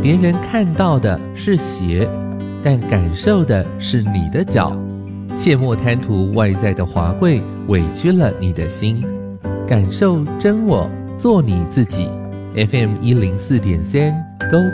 别人看到的是鞋，但感受的是你的脚。切莫贪图外在的华贵，委屈了你的心。感受真我，做你自己。FM104.3 Go